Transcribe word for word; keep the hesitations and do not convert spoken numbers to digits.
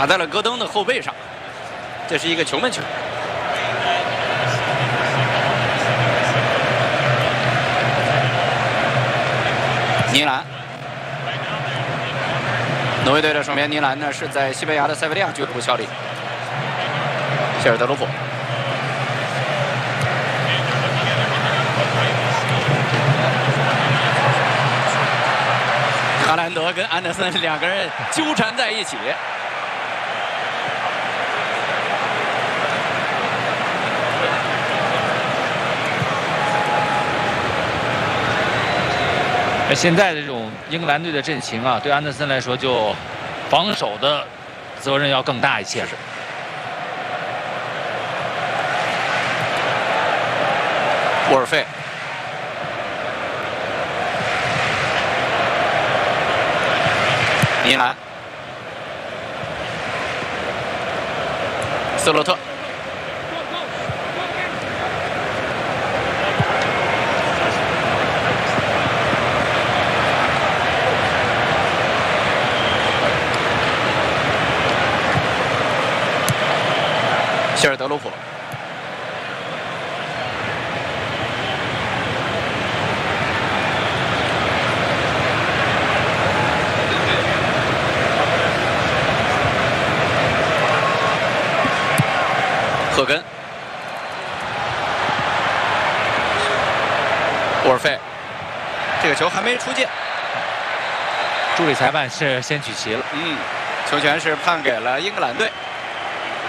在了戈登的后背上，这是一个球门球。尼兰，挪威队的守门员尼兰呢是在西班牙的塞维利亚俱乐部效力。谢尔德罗普。 哈兰德跟安德森两个人纠缠在一起。 现在的这种英格兰队的阵型啊，对安德森来说就防守的责任要更大一些。是。 沃尔费。 尼兰、斯洛特、希尔德鲁普、赫根、沃尔费，这个球还没出界。 助理裁判是先举旗了。 嗯，球权是判给了英格兰队。